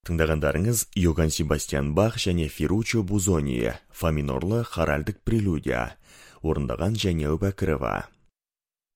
Тыңдағандарыңыз Йоганн Себастьян Бах және Ферруччо Бузони, фа минорлы хоральдік прелюдия, орындаған Жәния Әубәкірова.